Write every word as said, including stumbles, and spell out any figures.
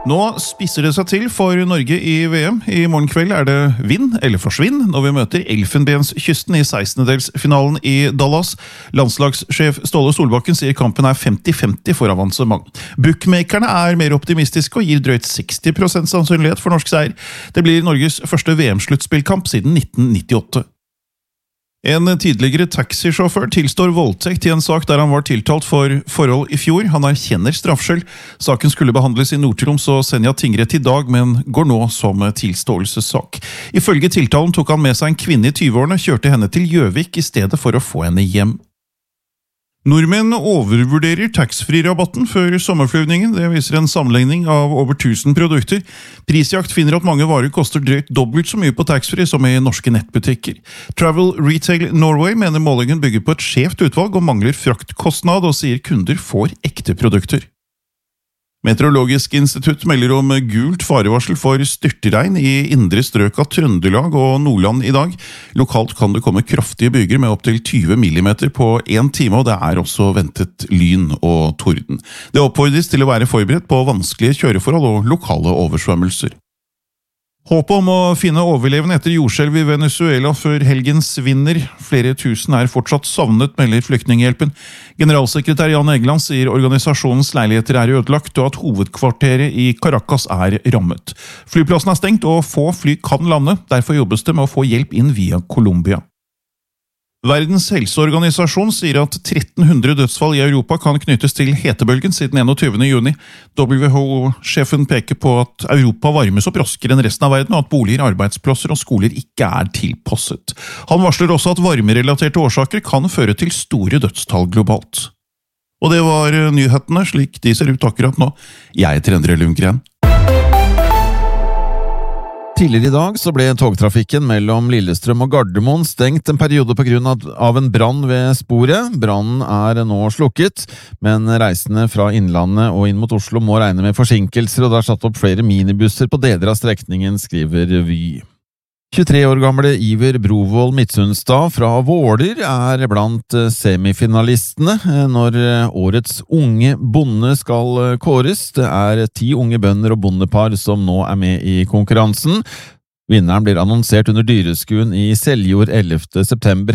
Nå spisser det seg til for Norge i V M. I morgen kveld er det vinn eller forsvinn når vi møter Elfenbenskysten i sekstendedelsfinalen i Dallas. Landslagssjef Ståle Solbakken sier kampen er femti femti for avansement. Bookmakerne er mer optimistiske og gir drøyt seksti prosent sannsynlighet for norsk seier. Det blir Norges første V M-sluttspillkamp siden nitten nittiåtte. En tidligere taxisjåfør tilstår voldtekt i en sak der han var tiltalt for forhold i fjor. Han erkjenner straffskyld. Saken skulle behandles i Nord-Troms og Senja tingrett i dag, men går nå som tilståelsessak. Ifølge tiltalen tok han med seg en kvinne i tyve-årene, kjørte henne til Gjøvik i stedet for å få henne hjem. Nordmenn overvurderer taxfree-rabatten før sommerflyvningen. Det viser en sammenligning av over tusen produkter. Prisjakt finner at mange varer koster drøyt dobbelt så mye på taxfree som i norske nettbutikker. Travel Retail Norway mener målingen bygger på et skjevt utvalg og mangler fraktkostnad, og sier kunder får ekte produkter. Meteorologisk institutt melder om gult farevarsel for styrtregn i indre strøk av Trøndelag og Nordland i dag. Lokalt kan det komme kraftige byger med opp til tyve millimeter på en time, og det er også ventet lyn og torden. Det oppfordres til å være forberedt på vanskelige kjøreforhold og lokale oversvømmelser. Håpet om å finne overlevende etter jordskjelv i Venezuela før helgen svinner. Flere tusen er fortsatt savnet, melder Flyktninghjelpen. Generalsekretær Jan Egeland sier organisasjonens leiligheter er ødelagt, og at hovedkvarteret i Caracas er rammet. Flyplassen er stengt, og få fly kan lande. Derfor jobbes det med å få hjelp inn via Colombia. Verdens helseorganisasjon sier at tretten hundre dødsfall i Europa kan knyttes til hetebølgen siden enogtyvende juni. W H O-sjefen peker på at Europa varmes opp raskere enn resten av verden, og at boliger, arbeidsplasser og skoler ikke er tilpasset. Han varsler også at varmerelaterte årsaker kan føre til store dødstall globalt. Og det var nyhetene slik de ser ut akkurat nå. Jeg heter Endre Lundgren. Tidligere i dag så ble togtrafikken mellom Lillestrøm og Gardermoen stengt en periode på grunn av en brann ved sporet. Brannen er nå slukket, men reisende fra Innlandet og inn mot Oslo må regne med forsinkelser, og det er satt opp flere minibusser på deler av strekningen, skriver Vy. tjuetre år gamle Iver Brovold Midtsunstad fra Våler er blant semifinalistene når årets unge bonde skal kåres. Det er ti unge bønder og bondepar som nå er med i konkurransen. Vinneren blir annonsert under dyreskuen i Seljord ellevte september.